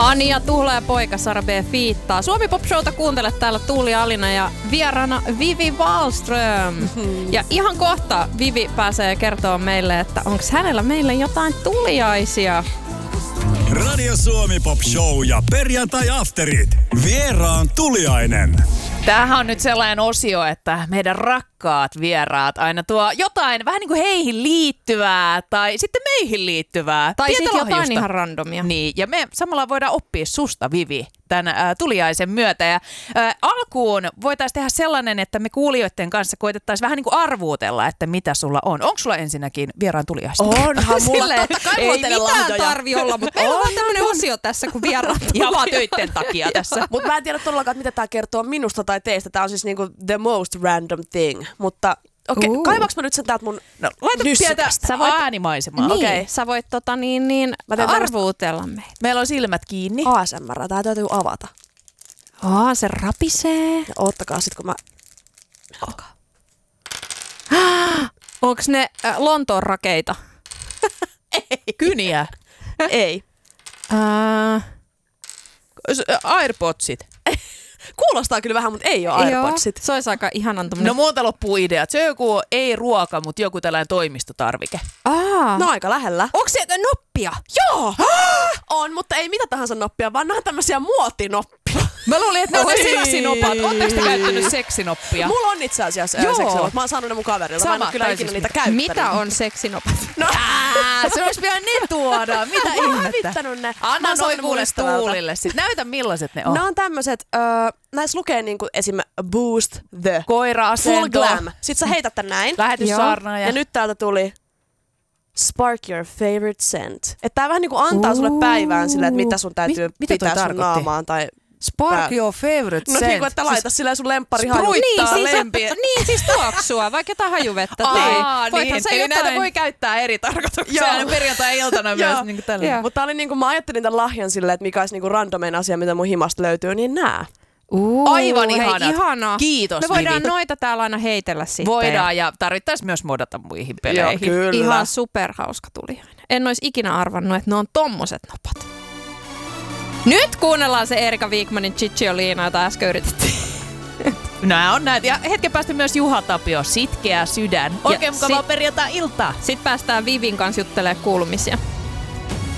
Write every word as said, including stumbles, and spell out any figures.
Ania Tuhla ja poika Sara B. fiittaa. Suomi Pop Showta kuuntelet täällä Tuuli Alina ja vieraana Vivi Wallström. Mm-hmm. Ja ihan kohta Vivi pääsee kertoa meille, että onko hänellä meille jotain tuliaisia. Radio Suomi Pop Show ja perjantai afterit. Vieraan tuliainen. Tämähän on nyt sellainen osio, että meidän rakkaat vieraat aina tuo jotain vähän niin kuin heihin liittyvää tai sitten meihin liittyvää. Tai sitten jotain ihan randomia. Niin, ja me samalla voidaan oppia susta, Vivi, tämän ä, tuliaisen myötä. Ja ä, alkuun voitaisiin tehdä sellainen, että me kuulijoiden kanssa koitettaisiin vähän niin kuin arvuutella, että mitä sulla on. Onko sulla ensinnäkin vieraan tuliaista? Onhan mulla, Silleen, totta kai mulla ei mitään lahjoja tarvi olla, mutta meillä on tämmöinen osio tässä kuin vieraan ihan vaan töitten takia tässä. Mutta mä en tiedä todellakaan, mitä tää kertoo minusta tai teistä. Tää on siis niinku the most random thing. Mutta okei, okay, kaivaks mä nyt sen täältä mun no, laita pientä äänimaisemaa. Niin, okay. Sä voit tota niin, niin arvuutella meitä. Meillä on silmät kiinni. A S M R, tää täytyy avata. Aa, se rapisee. Ja oottakaa sit kun mä... Alkaa. Onks ne äh, Lontoon rakeita? Ei. Kyniä? Ei. Uh... Airpodsit? Kuulostaa kyllä vähän, mutta ei ole Airpodsit. Joo, se olisi aika ihanan tommonen... No muuta loppuu ideat. Se on joku, ei ruoka, mutta joku tällainen toimistotarvike. Aa. No aika lähellä. Onko se noppia? Joo! On, mutta ei mitä tahansa noppia, vaan nämä on tämmöisiä muotinoppia. Mä luulin, että ne on ne seksinopat. Oletteko te käyttänyt seksinoppia? Mulla on itse asiassa seksinopat. Mä oon saanut ne mun kaverilta. Mä en ole kyllä ikinä niitä käyttänyt. Mitä on seksinopat? No, ää, se olisi vielä ne tuoda. Mitä mä ihmettä? Mä oon hävittänyt ne. Anna noin kuule Tuulille sit. Näytä millaiset ne on. Ne on tämmöset, öö, näissä lukee niinku esim. Boost the. Koira-asento. Full glam. Sit sä heität tän näin. Lähetyssaarnaaja. Ja nyt täältä tuli Spark your favorite scent. Että tää vähän niinku antaa sulle päivään sillä, että mitä sun täytyy Mi- mitä pitää sun tarkoitti? naamaan tai... Spark your favorite no, scent. No niin kuin, että laita siis sillä sun lemppari haju. Spruittaa niin, lempiä. Siis, niin, siis tuoksua, vaikka jotain hajuvettä. Aa, tai niin. se Eli jotain... näitä voi käyttää eri tarkoituksia aina perjantai-iltana myös. Niin mutta oli niinku, mä ajattelin tämän lahjan silleen, että mikä olisi niinku randomein asia, mitä mun himasta löytyy, niin nää. Uh, Aivan ihanat. Hei, ihanaa. Kiitos, me voidaan Vivi. Noita täällä aina heitellä sitten. Voidaan ja tarvittaisiin myös modata muihin peleihin. Joo, kyllä. Ihan superhauska tuliainen. En olisi ikinä arvannut, että ne on tommoset nopat. Nyt kuunnellaan se Erika Wigmanin Cicciolina, jota äsken yritettiin. Nää on näitä. Ja hetken päästä myös Juha Tapio, Sitkeä sydän. Oikein mukavaa sit, perjantai-iltaa. Sitten päästään Vivin kanssa juttelemaan kuulumisia.